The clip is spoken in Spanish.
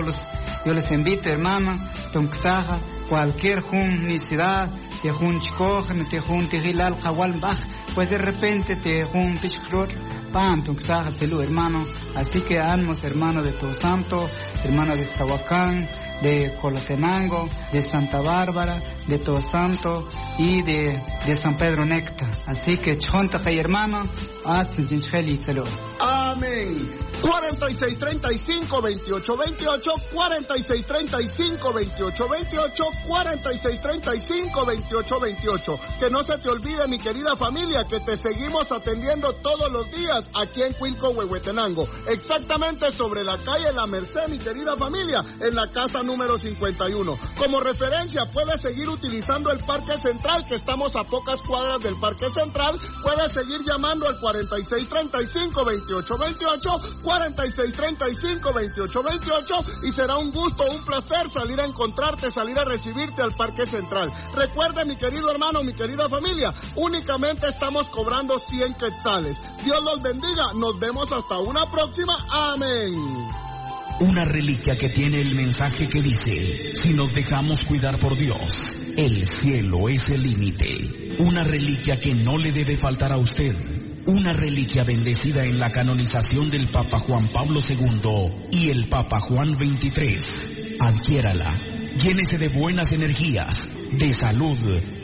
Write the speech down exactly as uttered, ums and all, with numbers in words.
los, yo les invito, hermano, tonxaja, cualquier necesidad, te jun chicojan, te jun tigilal, jawal baj, pues de repente te jun pishkror, pan, tonxaja, salud, hermano. Así que ánimos, hermano de Todo Santo, hermano de Estahuacán, de Colotenango, de Santa Bárbara, de Todo Santo y de, de San Pedro Necta. Así que chonta kay hermano, haz jincheli salud. Amén. cuarenta y seis treinta y cinco, veintiocho veintiocho, cuarenta y seis treinta y cinco, veintiocho veintiocho, cuarenta y seis treinta y cinco, veintiocho veintiocho. Que no se te olvide, mi querida familia, que te seguimos atendiendo todos los días aquí en Cuilco, Huehuetenango. Exactamente sobre la calle La Merced, mi querida familia, en la casa número cincuenta y uno. Como referencia, puedes seguir utilizando el Parque Central, que estamos a pocas cuadras del Parque Central. Puedes seguir llamando al cuarenta y seis treinta y cinco, veintiocho veintiocho, cuarenta y seis treinta y cinco, veintiocho veintiocho, y será un gusto, un placer salir a encontrarte, salir a recibirte al Parque Central. Recuerde, mi querido hermano, mi querida familia, únicamente estamos cobrando cien quetzales. Dios los bendiga, nos vemos hasta una próxima. Amén. Una reliquia que tiene el mensaje que dice: si nos dejamos cuidar por Dios, el cielo es el límite. Una reliquia que no le debe faltar a usted. Una reliquia bendecida en la canonización del Papa Juan Pablo segundo y el Papa Juan veintitrés. Adquiérala, llénese de buenas energías, de salud